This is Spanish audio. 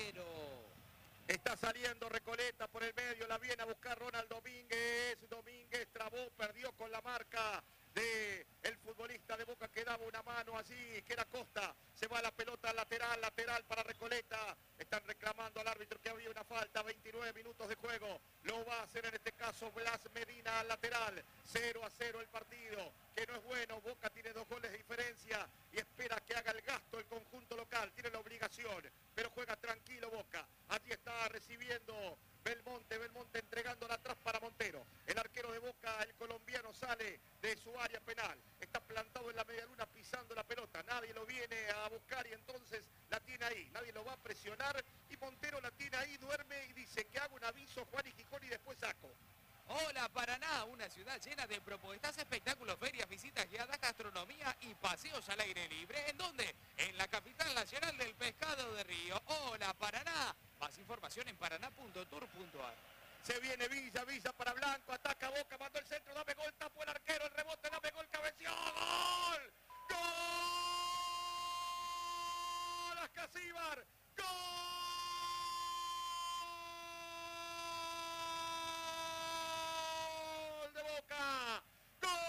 0. Está saliendo Recoleta por el medio, la viene a buscar Ronald Domínguez. Domínguez trabó, perdió con la marca de el futbolista de Boca que daba una mano allí, que era Costa. Se va la pelota lateral para Recoleta. Están reclamando al árbitro que había una falta, 29 minutos de juego. Lo va a hacer en este caso Blas Medina al lateral. 0-0 el partido, que no es bueno. Boca tiene 2 goles de diferencia y espera que haga el gasto el conjunto local. Tiene la obligación, pero juega tranquilo Boca. Allí está recibiendo Belmonte entregándola atrás para Montero. El arquero de Boca, el colombiano, sale de su área penal. Está plantado en la medialuna pisando la pelota. Nadie lo viene a buscar y entonces la tiene ahí. Nadie lo va a presionar y Montero la tiene ahí, duerme y dice que hago un aviso Juan y Gijón y después saco. Hola Paraná, una ciudad llena de propuestas, espectáculos, ferias, visitas guiadas, gastronomía y paseos al aire libre. ¿En dónde? En la capital nacional del pescado de Río. Hola Paraná. Más información en paraná.tour.ar. Se viene Villa para Blanco, ataca Boca, mandó el centro, dame gol, tapó el arquero, el rebote, dame gol, cabeció, ¡gol! ¡Gol! ¡Ascasíbar! ¡Gol!